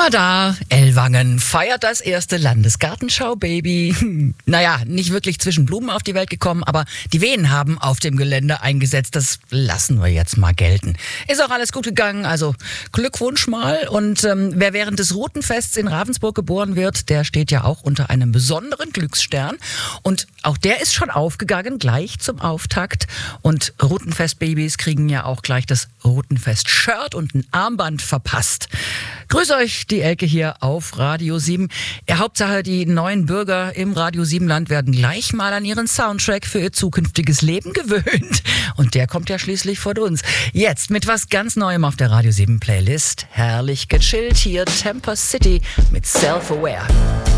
Da, Ellwangen feiert das erste Landesgartenschau-Baby. Naja, nicht wirklich zwischen Blumen auf die Welt gekommen, aber die Wehen haben auf dem Gelände eingesetzt. Das lassen wir jetzt mal gelten. Ist auch alles gut gegangen, also Glückwunsch mal. Und wer während des Rutenfests in Ravensburg geboren wird, der steht ja auch unter einem besonderen Glücksstern. Und auch der ist schon aufgegangen, gleich zum Auftakt. Und Rutenfest-Babys kriegen ja auch gleich das Rutenfest-Shirt und ein Armband verpasst. Grüß euch, die Elke hier auf Radio 7. Hauptsache, die neuen Bürger im Radio 7-Land werden gleich mal an ihren Soundtrack für ihr zukünftiges Leben gewöhnt. Und der kommt ja schließlich von uns. Jetzt mit was ganz Neuem auf der Radio 7 Playlist. Herrlich gechillt hier, Temper City mit Self-Aware.